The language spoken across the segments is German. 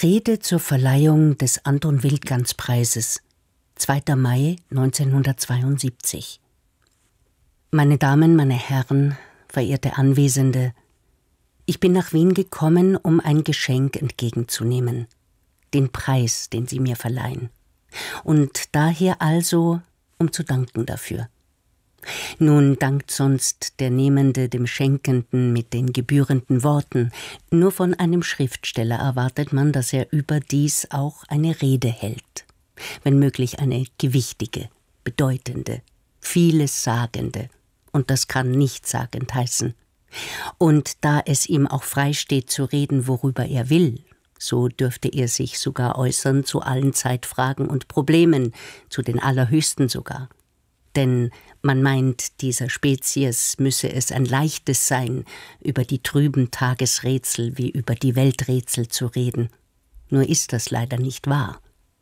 Rede zur Verleihung des Anton Wildgans-Preises, 2. Mai 1972. Meine Damen, meine Herren, verehrte Anwesende, ich bin nach Wien gekommen, um ein Geschenk entgegenzunehmen, den Preis, den Sie mir verleihen, und daher also, um zu danken dafür. Nun dankt sonst der Nehmende dem Schenkenden mit den gebührenden Worten. Nur von einem Schriftsteller erwartet man, dass er überdies auch eine Rede hält, wenn möglich eine gewichtige, bedeutende, vieles sagende, und das kann nichtssagend heißen. Und da es ihm auch freisteht zu reden, worüber er will, so dürfte er sich sogar äußern zu allen Zeitfragen und Problemen, zu den allerhöchsten sogar. Denn man meint, dieser Spezies müsse es ein leichtes sein, über die trüben Tagesrätsel wie über die Welträtsel zu reden. Nur ist das leider nicht wahr.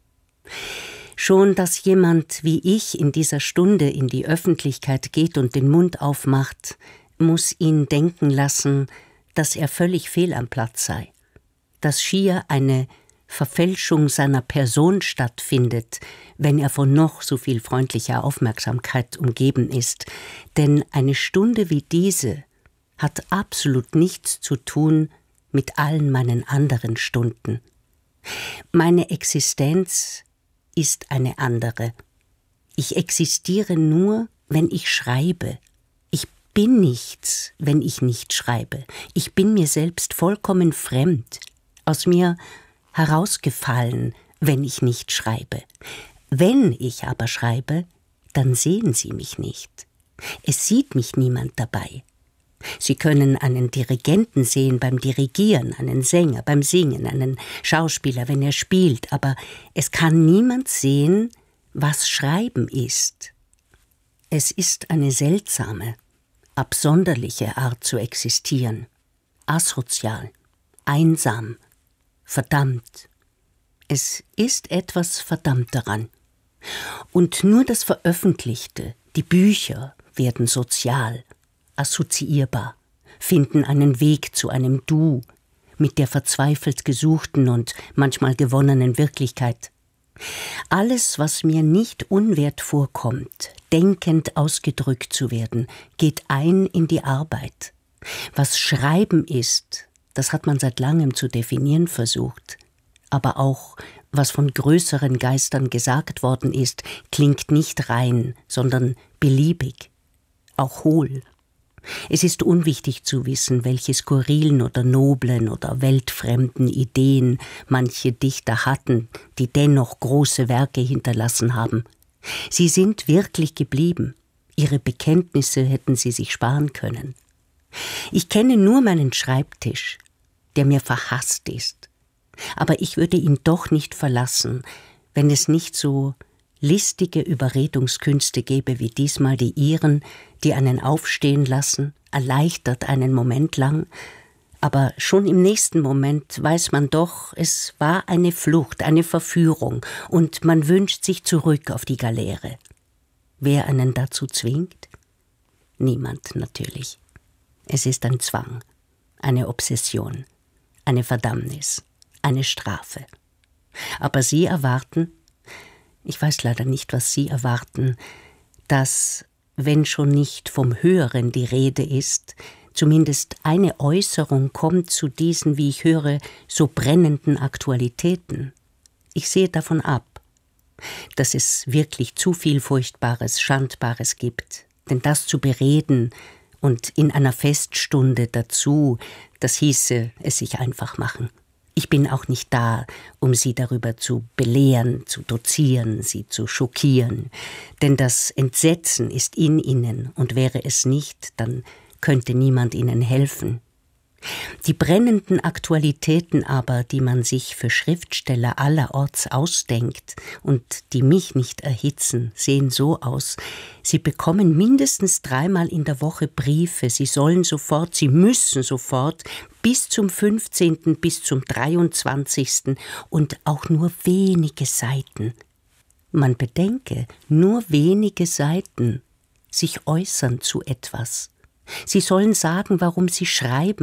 Schon, dass jemand wie ich in dieser Stunde in die Öffentlichkeit geht und den Mund aufmacht, muss ihn denken lassen, dass er völlig fehl am Platz sei, dass schier eine Verfälschung seiner Person stattfindet, wenn er von noch so viel freundlicher Aufmerksamkeit umgeben ist. Denn eine Stunde wie diese hat absolut nichts zu tun mit allen meinen anderen Stunden. Meine Existenz ist eine andere. Ich existiere nur, wenn ich schreibe. Ich bin nichts, wenn ich nicht schreibe. Ich bin mir selbst vollkommen fremd, aus mir herausgefallen, wenn ich nicht schreibe. Wenn ich aber schreibe, dann sehen Sie mich nicht. Es sieht mich niemand dabei. Sie können einen Dirigenten sehen beim Dirigieren, einen Sänger beim Singen, einen Schauspieler, wenn er spielt, aber es kann niemand sehen, was Schreiben ist. Es ist eine seltsame, absonderliche Art zu existieren, asozial, einsam, verdammt. Es ist etwas verdammt daran. Und nur das Veröffentlichte, die Bücher werden sozial, assoziierbar, finden einen Weg zu einem Du mit der verzweifelt gesuchten und manchmal gewonnenen Wirklichkeit. Alles, was mir nicht unwert vorkommt, denkend ausgedrückt zu werden, geht ein in die Arbeit. Was Schreiben ist, das hat man seit langem zu definieren versucht. Aber auch, was von größeren Geistern gesagt worden ist, klingt nicht rein, sondern beliebig, auch hohl. Es ist unwichtig zu wissen, welche skurrilen oder noblen oder weltfremden Ideen manche Dichter hatten, die dennoch große Werke hinterlassen haben. Sie sind wirklich geblieben. Ihre Bekenntnisse hätten sie sich sparen können. Ich kenne nur meinen Schreibtisch, der mir verhasst ist. Aber ich würde ihn doch nicht verlassen, wenn es nicht so listige Überredungskünste gäbe wie diesmal die Ihren, die einen aufstehen lassen, erleichtert einen Moment lang, aber schon im nächsten Moment weiß man doch, es war eine Flucht, eine Verführung, und man wünscht sich zurück auf die Galeere. Wer einen dazu zwingt? Niemand natürlich. Es ist ein Zwang, eine Obsession, eine Verdammnis, eine Strafe. Aber Sie erwarten, ich weiß leider nicht, was Sie erwarten, dass, wenn schon nicht vom Höheren die Rede ist, zumindest eine Äußerung kommt zu diesen, wie ich höre, so brennenden Aktualitäten. Ich sehe davon ab, dass es wirklich zu viel Furchtbares, Schandbares gibt, denn das zu bereden und in einer Feststunde dazu, das hieße es sich einfach machen. Ich bin auch nicht da, um Sie darüber zu belehren, zu dozieren, Sie zu schockieren. Denn das Entsetzen ist in Ihnen, und wäre es nicht, dann könnte niemand Ihnen helfen. Die brennenden Aktualitäten aber, die man sich für Schriftsteller allerorts ausdenkt und die mich nicht erhitzen, sehen so aus: Sie bekommen mindestens 3-mal in der Woche Briefe, Sie sollen sofort, Sie müssen sofort, bis zum 15., bis zum 23. und auch nur wenige Seiten. Man bedenke, nur wenige Seiten, sich äußern zu etwas. Sie sollen sagen, warum Sie schreiben,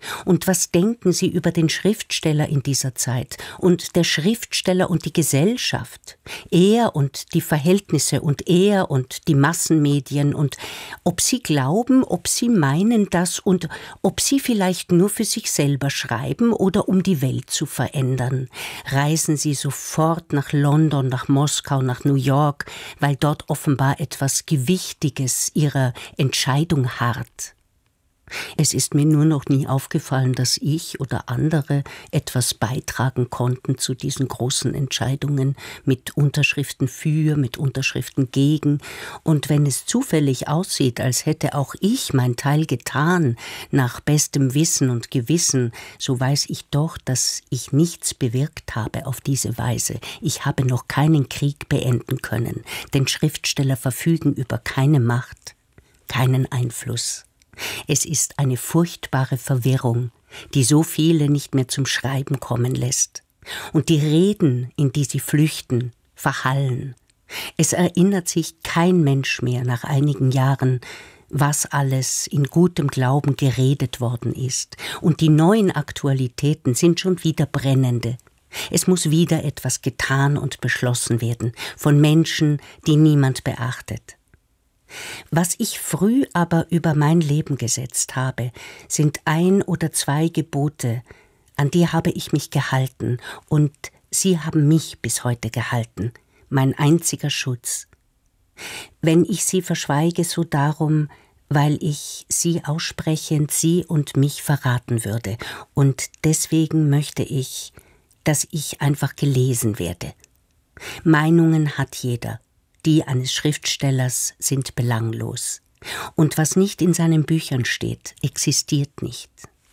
Und was denken Sie über den Schriftsteller in dieser Zeit und der Schriftsteller und die Gesellschaft, er und die Verhältnisse und er und die Massenmedien und ob Sie glauben, ob Sie meinen das und ob Sie vielleicht nur für sich selber schreiben oder um die Welt zu verändern. Reisen Sie sofort nach London, nach Moskau, nach New York, weil dort offenbar etwas Gewichtiges Ihrer Entscheidung harrt. Es ist mir nur noch nie aufgefallen, dass ich oder andere etwas beitragen konnten zu diesen großen Entscheidungen mit Unterschriften für, mit Unterschriften gegen. Und wenn es zufällig aussieht, als hätte auch ich mein Teil getan, nach bestem Wissen und Gewissen, so weiß ich doch, dass ich nichts bewirkt habe auf diese Weise. Ich habe noch keinen Krieg beenden können, denn Schriftsteller verfügen über keine Macht, keinen Einfluss. Es ist eine furchtbare Verwirrung, die so viele nicht mehr zum Schreiben kommen lässt. Und die Reden, in die sie flüchten, verhallen. Es erinnert sich kein Mensch mehr nach einigen Jahren, was alles in gutem Glauben geredet worden ist. Und die neuen Aktualitäten sind schon wieder brennende. Es muss wieder etwas getan und beschlossen werden, von Menschen, die niemand beachtet. Was ich früh aber über mein Leben gesetzt habe, sind 1 oder 2 Gebote, an die habe ich mich gehalten, und sie haben mich bis heute gehalten, mein einziger Schutz. Wenn ich sie verschweige, so darum, weil ich sie aussprechend sie und mich verraten würde, und deswegen möchte ich, dass ich einfach gelesen werde. Meinungen hat jeder. Die eines Schriftstellers sind belanglos. Und was nicht in seinen Büchern steht, existiert nicht.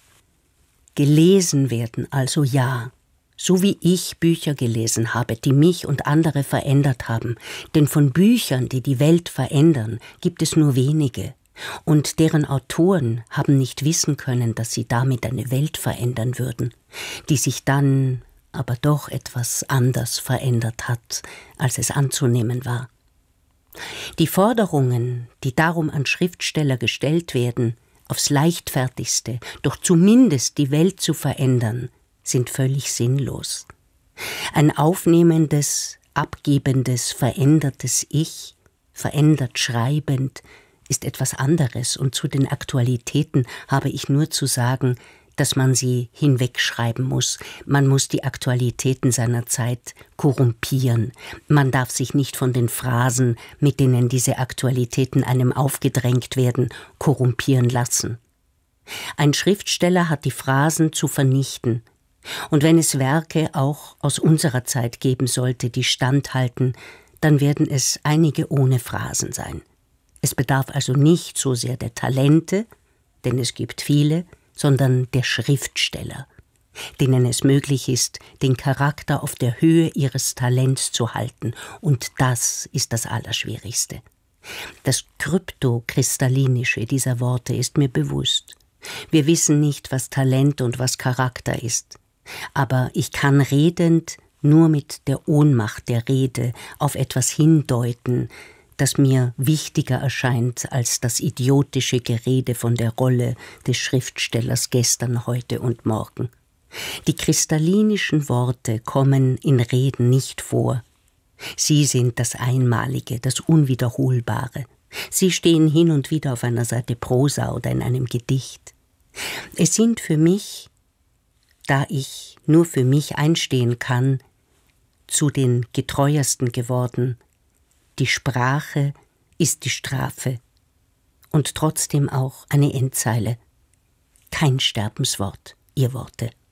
Gelesen werden also ja, so wie ich Bücher gelesen habe, die mich und andere verändert haben. Denn von Büchern, die die Welt verändern, gibt es nur wenige. Und deren Autoren haben nicht wissen können, dass sie damit eine Welt verändern würden, die sich dann aber doch etwas anders verändert hat, als es anzunehmen war. Die Forderungen, die darum an Schriftsteller gestellt werden, aufs Leichtfertigste, doch zumindest die Welt zu verändern, sind völlig sinnlos. Ein aufnehmendes, abgebendes, verändertes Ich, verändert schreibend, ist etwas anderes, und zu den Aktualitäten habe ich nur zu sagen, dass man sie hinwegschreiben muss. Man muss die Aktualitäten seiner Zeit korrumpieren. Man darf sich nicht von den Phrasen, mit denen diese Aktualitäten einem aufgedrängt werden, korrumpieren lassen. Ein Schriftsteller hat die Phrasen zu vernichten. Und wenn es Werke auch aus unserer Zeit geben sollte, die standhalten, dann werden es einige ohne Phrasen sein. Es bedarf also nicht so sehr der Talente, denn es gibt viele, sondern der Schriftsteller, denen es möglich ist, den Charakter auf der Höhe ihres Talents zu halten. Und das ist das Allerschwierigste. Das Kryptokristallinische dieser Worte ist mir bewusst. Wir wissen nicht, was Talent und was Charakter ist. Aber ich kann redend nur mit der Ohnmacht der Rede auf etwas hindeuten, das mir wichtiger erscheint als das idiotische Gerede von der Rolle des Schriftstellers gestern, heute und morgen. Die kristallinischen Worte kommen in Reden nicht vor. Sie sind das Einmalige, das Unwiederholbare. Sie stehen hin und wieder auf einer Seite Prosa oder in einem Gedicht. Es sind für mich, da ich nur für mich einstehen kann, zu den getreuesten geworden. Die Sprache ist die Strafe und trotzdem auch eine Endzeile. Kein Sterbenswort, ihr Worte.